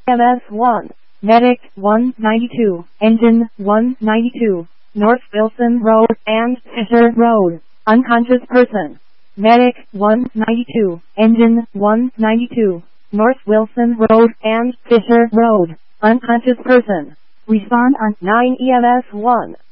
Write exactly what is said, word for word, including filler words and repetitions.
M S one. Medic one ninety-two. Engine one ninety-two. North Wilson Road and Fisher Road. Unconscious person. Medic one ninety-two. Engine one ninety-two. North Wilson Road and Fisher Road. Unconscious person. Respond on nine E M S one.